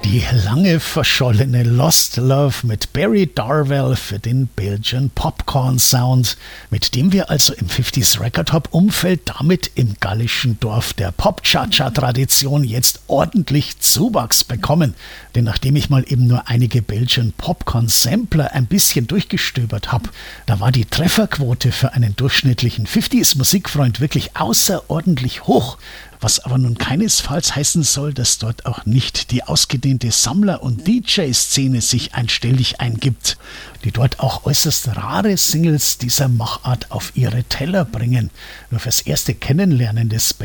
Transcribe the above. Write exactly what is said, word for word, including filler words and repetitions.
Die lange verschollene Lost Love mit Barry Darwell für den Belgian Popcorn Sound, mit dem wir also im fünfziger Record Hop Umfeld damit im gallischen Dorf der Pop-Cha-Cha-Tradition jetzt ordentlich Zuwachs bekommen. Denn nachdem ich mal eben nur einige Belgian Popcorn Sampler ein bisschen durchgestöbert habe, da war die Trefferquote für einen durchschnittlichen fünfziger Musikfreund wirklich außerordentlich hoch. Was aber nun keinesfalls heißen soll, dass dort auch nicht die ausgedehnte Sammler- und D J-Szene sich einstellig eingibt, die dort auch äußerst rare Singles dieser Machart auf ihre Teller bringen. Nur fürs erste Kennenlernen des